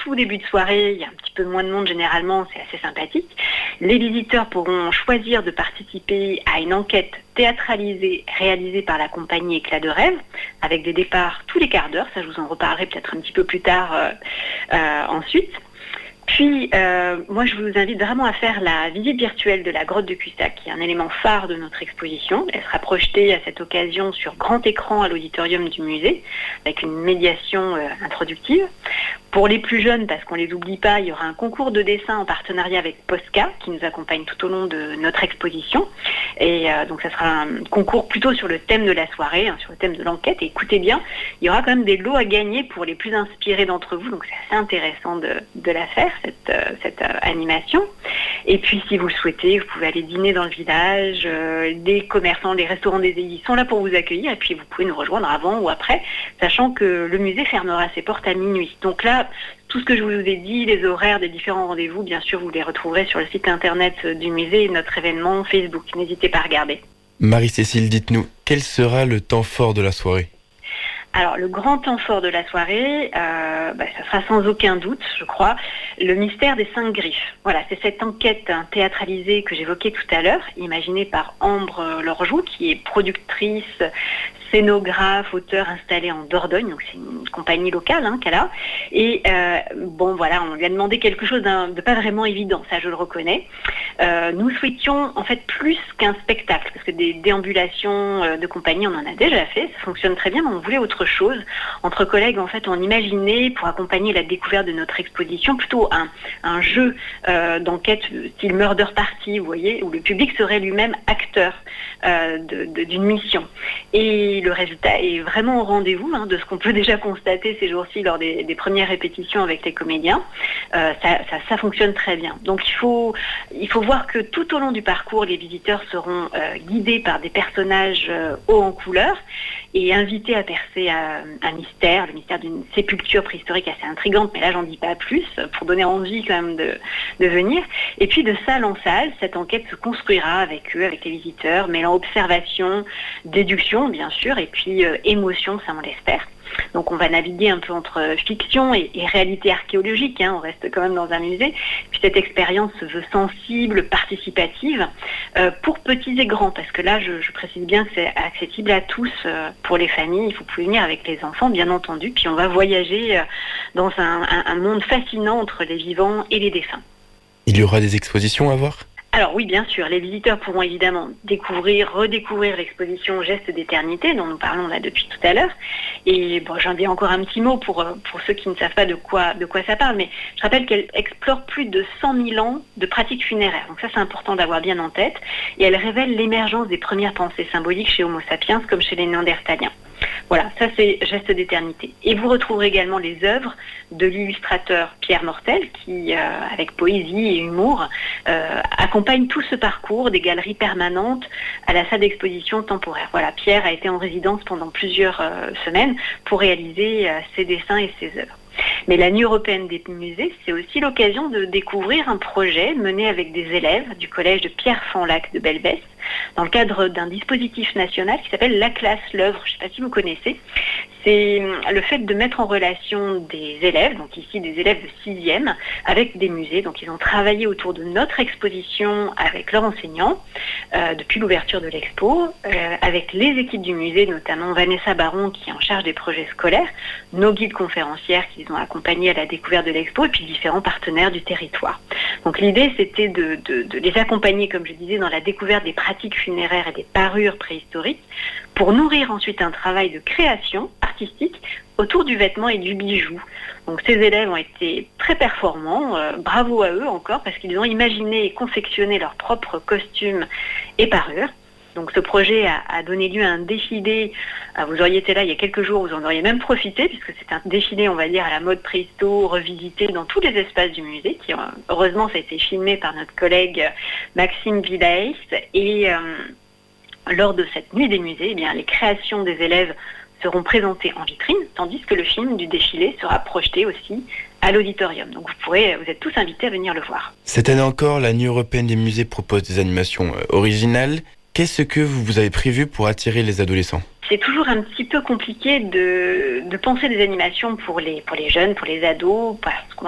tout début de soirée, il y a un petit peu moins de monde généralement, c'est assez sympathique. Les visiteurs pourront choisir de participer à une enquête théâtralisée réalisée par la compagnie Éclat de rêve, avec des départs tous les quarts d'heure. Ça, je vous en reparlerai peut-être un petit peu plus tard ensuite. Puis, moi, je vous invite vraiment à faire la visite virtuelle de la grotte de Cussac, qui est un élément phare de notre exposition. Elle sera projetée à cette occasion sur grand écran à l'auditorium du musée, avec une médiation introductive. Pour les plus jeunes, parce qu'on ne les oublie pas, il y aura un concours de dessin en partenariat avec Posca, qui nous accompagne tout au long de notre exposition. Et donc, ça sera un concours plutôt sur le thème de la soirée, sur le thème de l'enquête. Et écoutez bien, il y aura quand même des lots à gagner pour les plus inspirés d'entre vous. Donc, c'est assez intéressant de la faire, cette animation. Et puis, si vous le souhaitez, vous pouvez aller dîner dans le village. Des commerçants, les restaurants des Aiguilles sont là pour vous accueillir. Et puis, vous pouvez nous rejoindre avant ou après, sachant que le musée fermera ses portes à minuit. Donc là, tout ce que je vous ai dit, les horaires des différents rendez-vous, bien sûr, vous les retrouverez sur le site internet du musée et notre événement Facebook. N'hésitez pas à regarder. Marie-Cécile, dites-nous, quel sera le temps fort de la soirée ? Alors, le grand temps fort de la soirée, ça sera sans aucun doute, je crois, le mystère des 5 griffes. Voilà, c'est cette enquête théâtralisée que j'évoquais tout à l'heure, imaginée par Ambre Lorjou, qui est productrice, scénographe, auteur installé en Dordogne, donc c'est une compagnie locale qu'elle a. Et on lui a demandé quelque chose de pas vraiment évident, ça je le reconnais. Nous souhaitions en fait plus qu'un spectacle, parce que des déambulations de compagnie, on en a déjà fait, ça fonctionne très bien, mais on voulait autre chose. Entre collègues, en fait, on imaginait, pour accompagner la découverte de notre exposition, plutôt un jeu d'enquête style Murder Party, vous voyez, où le public serait lui-même acteur d'une mission. Et le résultat est vraiment au rendez-vous de ce qu'on peut déjà constater ces jours-ci lors des premières répétitions avec les comédiens. Ça fonctionne très bien. Donc il faut voir que tout au long du parcours, les visiteurs seront guidés par des personnages hauts en couleur et invités à percer un mystère, le mystère d'une sépulture préhistorique assez intrigante, mais là j'en dis pas plus, pour donner envie quand même de venir. Et puis de salle en salle, cette enquête se construira avec eux, avec les visiteurs, mêlant observation, déduction bien sûr, et puis émotion, ça on l'espère. Donc on va naviguer un peu entre fiction et réalité archéologique, on reste quand même dans un musée. Puis cette expérience se veut sensible, participative, pour petits et grands, parce que là je précise bien que c'est accessible à tous, pour les familles, vous pouvez venir avec les enfants bien entendu, puis on va voyager dans un monde fascinant entre les vivants et les défunts. Il y aura des expositions à voir ? Alors oui, bien sûr, les visiteurs pourront évidemment redécouvrir l'exposition Gestes d'éternité dont nous parlons là depuis tout à l'heure. Et j'en dis encore un petit mot pour ceux qui ne savent pas de quoi ça parle, mais je rappelle qu'elle explore plus de 100 000 ans de pratiques funéraires. Donc ça, c'est important d'avoir bien en tête. Et elle révèle l'émergence des premières pensées symboliques chez Homo sapiens, comme chez les Néandertaliens. Voilà, ça c'est Gestes d'éternité. Et vous retrouverez également les œuvres de l'illustrateur Pierre Mortel qui, avec poésie et humour, accompagne tout ce parcours des galeries permanentes à la salle d'exposition temporaire. Voilà, Pierre a été en résidence pendant plusieurs semaines pour réaliser ses dessins et ses œuvres. Mais la Nuit européenne des musées, c'est aussi l'occasion de découvrir un projet mené avec des élèves du collège de Pierre-Fanlac de Belvès, dans le cadre d'un dispositif national qui s'appelle La Classe, l'œuvre. Je ne sais pas si vous connaissez. C'est le fait de mettre en relation des élèves, donc ici des élèves de 6e, avec des musées. Donc ils ont travaillé autour de notre exposition avec leurs enseignants, depuis l'ouverture de l'expo, avec les équipes du musée, notamment Vanessa Baron qui est en charge des projets scolaires, nos guides conférencières qui ont accompagné à la découverte de l'expo, et puis différents partenaires du territoire. Donc l'idée, c'était de les accompagner, comme je disais, dans la découverte des pratiques funéraires et des parures préhistoriques, pour nourrir ensuite un travail de création artistique autour du vêtement et du bijou. Donc ces élèves ont été très performants, bravo à eux encore, parce qu'ils ont imaginé et confectionné leurs propres costumes et parures. Donc ce projet a donné lieu à un défilé, vous auriez été là il y a quelques jours, vous en auriez même profité, puisque c'est un défilé, on va dire, à la mode préhisto, revisité dans tous les espaces du musée, qui heureusement ça a été filmé par notre collègue Maxime Villaes, et lors de cette nuit des musées, les créations des élèves seront présentées en vitrine, tandis que le film du défilé sera projeté aussi à l'auditorium. Donc vous êtes tous invités à venir le voir. Cette année encore, la Nuit européenne des musées propose des animations originales. Qu'est-ce que vous avez prévu pour attirer les adolescents ? C'est toujours un petit peu compliqué de penser des animations pour les jeunes, pour les ados, parce qu'on